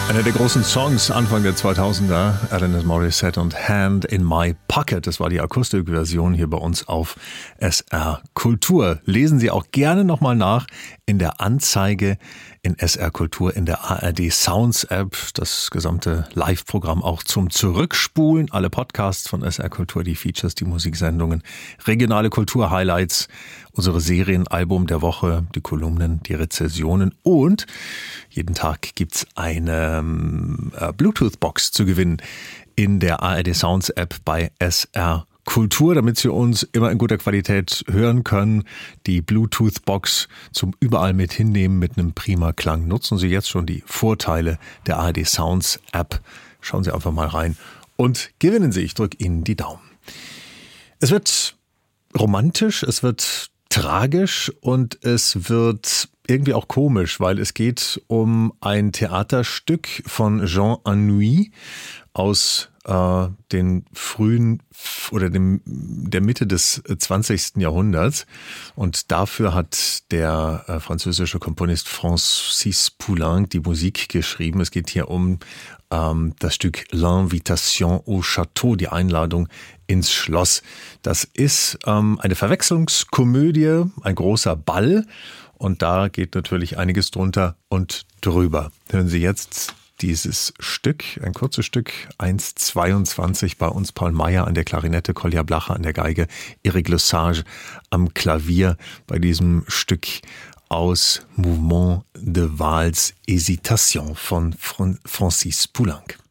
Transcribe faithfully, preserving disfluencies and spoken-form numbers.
Einer der großen Songs Anfang der zweitausender, Alanis Morissette und Hand in My Pocket. Das war die Akustikversion hier bei uns auf S R Kultur. Lesen Sie auch gerne nochmal nach in der Anzeige in S R Kultur, in der A R D Sounds App. Das gesamte Live-Programm auch zum Zurückspulen. Alle Podcasts von S R Kultur, die Features, die Musiksendungen, regionale Kultur-Highlights, unsere Serien, Album der Woche, die Kolumnen, die Rezensionen und jeden Tag gibt's eine äh, Bluetooth-Box zu gewinnen in der A R D Sounds App bei S R Kultur, damit Sie uns immer in guter Qualität hören können. Die Bluetooth-Box zum überall mit hinnehmen mit einem prima Klang. Nutzen Sie jetzt schon die Vorteile der A R D Sounds App. Schauen Sie einfach mal rein und gewinnen Sie. Ich drücke Ihnen die Daumen. Es wird romantisch, es wird tragisch und es wird irgendwie auch komisch, weil es geht um ein Theaterstück von Jean Anouilh aus äh, den frühen oder dem, der Mitte des zwanzigsten Jahrhunderts. Und dafür hat der äh, französische Komponist Francis Poulenc die Musik geschrieben. Es geht hier um ähm, das Stück L'Invitation au Château, die Einladung ins Schloss. Das ist ähm, eine Verwechslungskomödie, ein großer Ball. Und da geht natürlich einiges drunter und drüber. Hören Sie jetzt dieses Stück, ein kurzes Stück, eins zweiundzwanzig, bei uns Paul Meyer an der Klarinette, Kolja Blacher an der Geige, Eric Lesage am Klavier bei diesem Stück aus Mouvement de Valse Hésitation von Francis Poulenc.